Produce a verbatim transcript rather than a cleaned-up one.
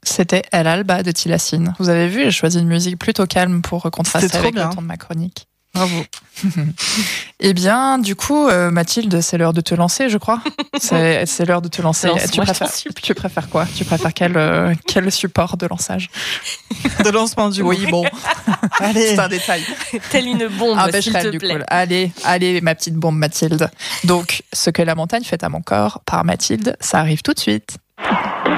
C'était El Alba de Tilassine. Vous avez vu, j'ai choisi une musique plutôt calme pour contraster avec le ton de ma chronique. Bravo. Eh bien, du coup, euh, Mathilde, c'est l'heure de te lancer, je crois. C'est, c'est l'heure de te lancer. Lance, tu, moi, préfères, tu préfères quoi Tu préfères quel, euh, quel support de lançage De lancement du Oui, bon. Allez. C'est un détail. Telle une bombe, Ah, ben, s'il je te du plaît. coup. Allez, allez, ma petite bombe, Mathilde. Donc, ce que la montagne fait à mon corps, par Mathilde, ça arrive tout de suite.